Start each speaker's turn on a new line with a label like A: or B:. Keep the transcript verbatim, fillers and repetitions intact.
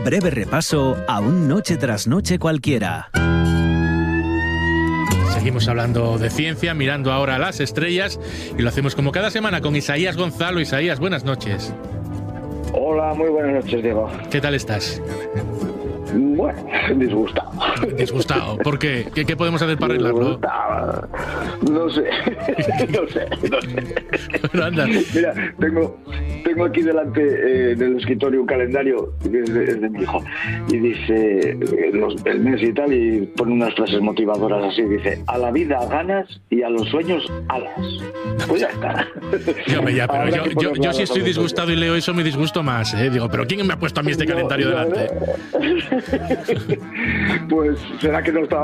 A: breve repaso a un noche tras noche cualquiera.
B: Seguimos hablando de ciencia, mirando ahora a las estrellas, y lo hacemos como cada semana con Isaías Gonzalo. Isaías, buenas noches.
C: Hola, muy buenas noches, Diego.
B: ¿Qué tal estás?
C: Bueno, disgustado.
B: ¿Disgustado? ¿Por qué? ¿Qué, qué podemos hacer para arreglarlo?
C: Disgustado. No sé, no sé, no sé.
B: Bueno, anda.
C: Mira, tengo, tengo aquí delante eh, del escritorio un calendario que es de, es de mi hijo, y dice eh, los, el mes y tal, y pone unas frases motivadoras así, dice: a la vida ganas y a los sueños alas. Pues ya está.
B: Yo, ya, pero yo, yo, yo si estoy disgustado y leo eso me disgusto más, ¿eh? Digo, ¿pero quién me ha puesto a mí este calendario delante?
C: Pues será que no estaba